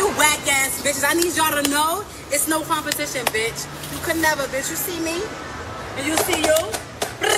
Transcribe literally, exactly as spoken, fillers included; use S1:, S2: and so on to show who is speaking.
S1: whack ass bitches. I need y'all to know it's no competition, bitch. You could never, bitch. You see me? And you see you?